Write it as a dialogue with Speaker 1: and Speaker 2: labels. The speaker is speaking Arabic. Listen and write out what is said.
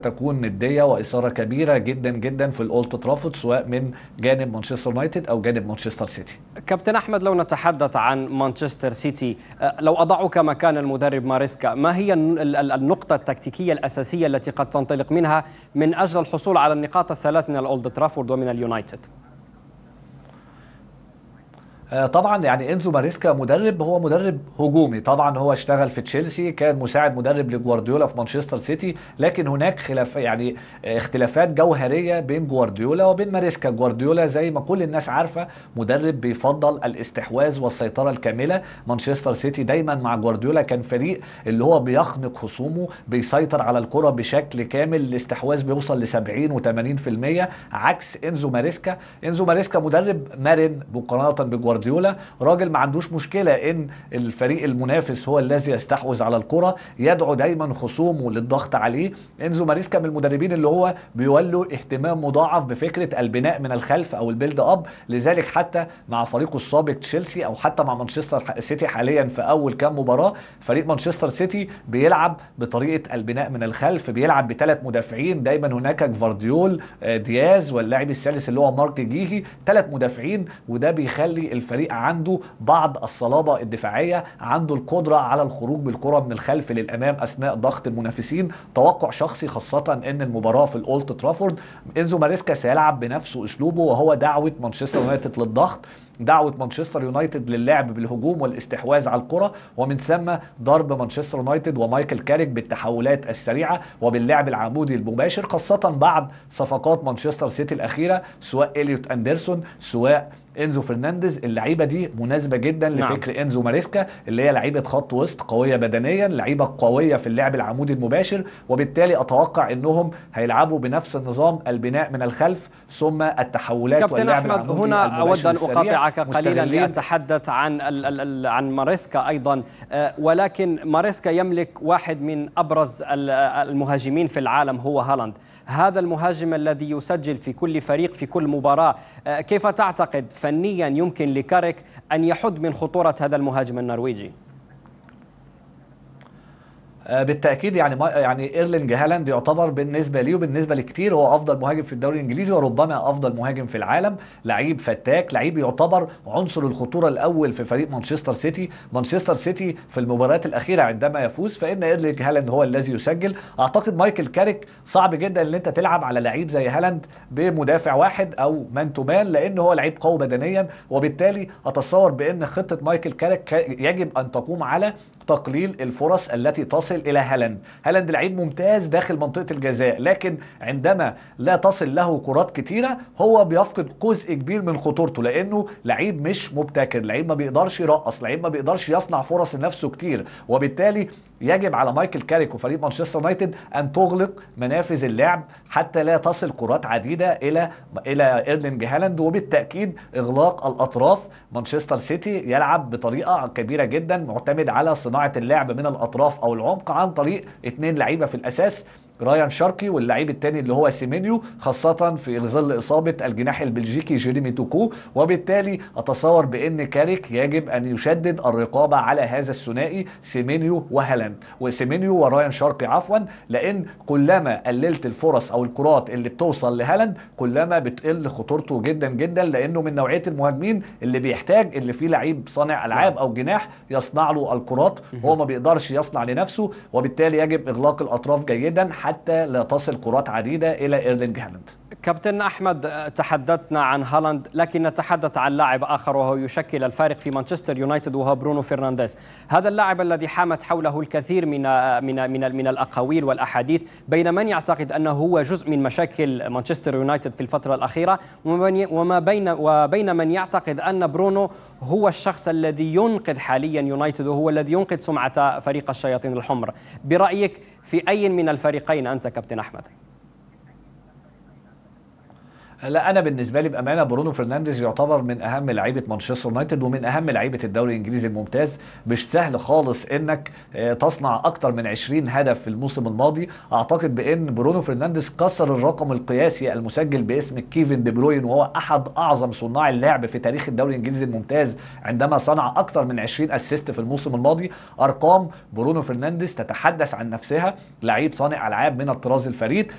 Speaker 1: تكون ندية وإثارة كبيرة جدا جدا في الأولد ترافورد، سواء من جانب مانشستر يونايتد أو جانب مانشستر سيتي.
Speaker 2: كابتن أحمد، لو نتحدث عن مانشستر سيتي، لو أضعك مكان المدرب ماريسكا، ما هي النقطة التكتيكية الأساسية التي قد تنطلق منها من أجل الحصول على النقاط الثلاث من الأولد ترافورد ومن اليونايتد؟
Speaker 1: طبعا يعني انزو ماريسكا هو مدرب هجومي. طبعا هو اشتغل في تشيلسي، كان مساعد مدرب لجوارديولا في مانشستر سيتي، لكن هناك اختلافات جوهريه بين جوارديولا وبين ماريسكا. جوارديولا زي ما كل الناس عارفه مدرب بيفضل الاستحواذ والسيطره الكامله. مانشستر سيتي دايما مع جوارديولا كان فريق اللي هو بيخنق خصومه، بيسيطر على الكره بشكل كامل، الاستحواذ بيوصل ل 70 و80%، عكس انزو ماريسكا. انزو ماريسكا مدرب مرن مقارنه بجوارديولا، راجل ما عندوش مشكلة ان الفريق المنافس هو الذي يستحوذ على الكرة، يدعو دايما خصومه للضغط عليه. انزو ماريسكا من المدربين اللي هو بيولوا اهتمام مضاعف بفكرة البناء من الخلف او البيلد اب، لذلك حتى مع فريقه السابق تشيلسي او حتى مع مانشستر سيتي حاليا في اول كام مباراة، فريق مانشستر سيتي بيلعب بطريقة البناء من الخلف، بيلعب بثلاث مدافعين دايما، هناك جفارديول، دياز، واللاعب الثالث اللي هو مارك جيهي، ثلاث مدافعين، وده بيخلي الفريق عنده بعض الصلابة الدفاعية، عنده القدرة على الخروج بالكرة من الخلف للأمام أثناء ضغط المنافسين. توقع شخصي خاصة أن المباراة في الأولد ترافورد إنزو ماريسكا سيلعب بنفس أسلوبه، وهو دعوة مانشستر يونايتد للضغط، دعوة مانشستر يونايتد للعب بالهجوم والاستحواذ على الكرة، ومن ثم ضرب مانشستر يونايتد ومايكل كاريك بالتحولات السريعة وباللعب العمودي المباشر، خاصة بعد صفقات مانشستر سيتي الأخيرة، سواء إليوت أندرسون سواء انزو فرنانديز. اللعيبه دي مناسبه جدا لفكر انزو ماريسكا، اللي هي لعيبه خط وسط قويه بدنيا، لعيبه قويه في اللعب العمودي المباشر، وبالتالي اتوقع انهم هيلعبوا بنفس النظام البناء من الخلف ثم التحولات واللعب العمودي المباشر.
Speaker 2: كابتن احمد، هنا اود ان اقاطعك قليلا
Speaker 1: مستغلين.
Speaker 2: لاتحدث عن ماريسكا ايضا، ولكن ماريسكا يملك واحد من ابرز المهاجمين في العالم، هو هالاند. هذا المهاجم الذي يسجل في كل فريق في كل مباراة، كيف تعتقد فنيا يمكن لكاريك أن يحد من خطورة هذا المهاجم النرويجي؟
Speaker 1: بالتاكيد يعني ايرلينج هالاند يعتبر بالنسبه ليه وبالنسبه لكتير هو افضل مهاجم في الدوري الانجليزي، وربما افضل مهاجم في العالم. لعيب فتاك، لعيب يعتبر عنصر الخطوره الاول في فريق مانشستر سيتي. مانشستر سيتي في المباريات الاخيره عندما يفوز فان ايرلينج هالاند هو الذي يسجل. اعتقد مايكل كاريك صعب جدا ان انت تلعب على لعيب زي هالاند بمدافع واحد او مان تو مان، لان هو لعيب قوي بدنيا، وبالتالي اتصور بان خطه مايكل كاريك يجب ان تقوم على تقليل الفرص التي تصل الى هالاند. هالاند لعيب ممتاز داخل منطقه الجزاء، لكن عندما لا تصل له كرات كتيره هو بيفقد جزء كبير من خطورته، لانه لعيب مش مبتكر، لعيب ما بيقدرش يرقص، لعيب ما بيقدرش يصنع فرص لنفسه كتير. وبالتالي يجب على مايكل كاريك وفريق مانشستر يونايتد ان تغلق منافذ اللعب حتى لا تصل كرات عديده الى ايرلينج هالاند، وبالتاكيد اغلاق الاطراف. مانشستر سيتي يلعب بطريقه كبيره جدا، معتمد على صناعه اللعب من الاطراف او العمق عن طريق اثنين لعيبه في الاساس، رايان شاركي واللعيب الثاني اللي هو سيمينيو، خاصة في ظل إصابة الجناح البلجيكي جيريمي توكو. وبالتالي أتصور بأن كاريك يجب أن يشدد الرقابة على هذا الثنائي سيمينيو وهالاند، وسيمينيو ورايان شاركي عفوا، لأن كلما قللت الفرص أو الكرات اللي بتوصل لهالاند كلما بتقل خطورته جدا جدا، لأنه من نوعية المهاجمين اللي بيحتاج اللي فيه لعيب صانع ألعاب أو جناح يصنع له الكرات، هو ما بيقدرش يصنع لنفسه، وبالتالي يجب إغلاق الأطراف جيدا حتى لا تصل كرات عديدة إلى إيرلينج هالاند.
Speaker 2: كابتن أحمد، تحدثنا عن هالاند، لكن نتحدث عن لاعب آخر وهو يشكل الفارق في مانشستر يونايتد، وهو برونو فرنانديز. هذا اللاعب الذي حامت حوله الكثير من الأقاويل والأحاديث، بين من يعتقد أنه هو جزء من مشاكل مانشستر يونايتد في الفترة الأخيرة، وبين من يعتقد أن برونو هو الشخص الذي ينقذ حاليا يونايتد، وهو الذي ينقذ سمعة فريق الشياطين الحمر. برأيك في أي من الفريقين أنت كابتن أحمد؟
Speaker 1: لا، انا بالنسبه لي بامانه برونو فرنانديز يعتبر من اهم لعيبه مانشستر يونايتد ومن اهم لعيبه الدوري الانجليزي الممتاز. مش سهل خالص انك تصنع اكتر من 20 هدف في الموسم الماضي. اعتقد بان برونو فرنانديز كسر الرقم القياسي المسجل باسم كيفن دي بروين، وهو احد اعظم صناع اللعب في تاريخ الدوري الانجليزي الممتاز، عندما صنع اكتر من 20 اسيست في الموسم الماضي. ارقام برونو فرنانديز تتحدث عن نفسها، لعيب صانع العاب من الطراز الفريد.